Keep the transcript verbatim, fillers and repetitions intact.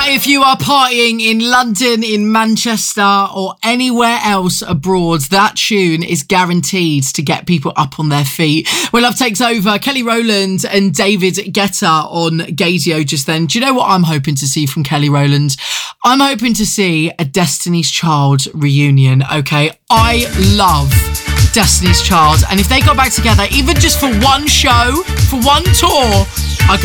Now, if you are partying in London, in Manchester, or anywhere else abroad, that tune is guaranteed to get people up on their feet. When Love Takes Over, Kelly Rowland and David Guetta on Gaydio just then. Do you know what I'm hoping to see from Kelly Rowland? I'm hoping to see a Destiny's Child reunion, okay? I love Destiny's Child, and if they got back together, even just for one show, for one tour, I